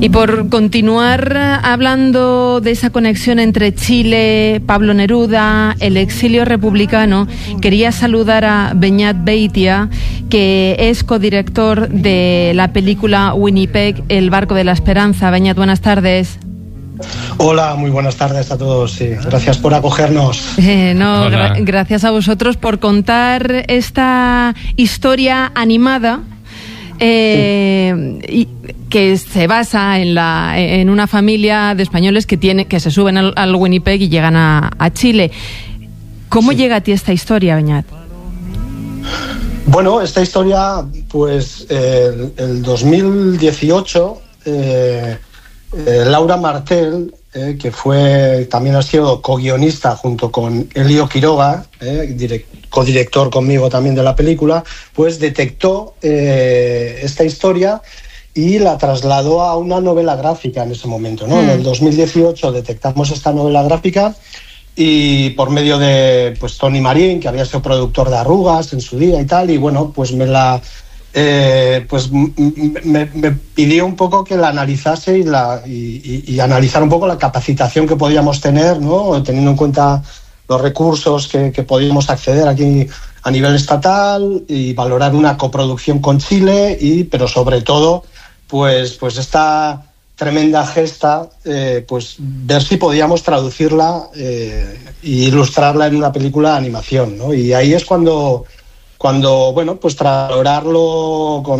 Y por continuar hablando de esa conexión entre Chile, Pablo Neruda, el exilio republicano, quería saludar a Beñat Beitia, que es codirector de la película Winnipeg, El barco de la esperanza. Beñat, buenas tardes. Hola, muy buenas tardes a todos. Sí, gracias por acogernos. Gracias a vosotros por contar esta historia animada. Y que se basa en una familia de españoles que se suben al Winnipeg y llegan a Chile. ¿Cómo llega a ti esta historia, Beñat? Bueno, esta historia, pues el 2018, Laura Martel, que también ha sido co-guionista junto con Elio Quiroga, codirector conmigo también de la película, pues detectó esta historia y la trasladó a una novela gráfica en ese momento, ¿no? En el 2018 detectamos esta novela gráfica y por medio de Tony Marín, que había sido productor de Arrugas en su día y tal, y bueno, pues me pidió un poco que la analizase y analizar un poco la capacitación que podíamos tener, ¿no? Teniendo en cuenta los recursos que podíamos acceder aquí a nivel estatal y valorar una coproducción con Chile pero sobre todo pues esta tremenda gesta, pues ver si podíamos traducirla e ilustrarla en una película de animación, ¿no? Y ahí es cuando bueno, pues tras valorarlo con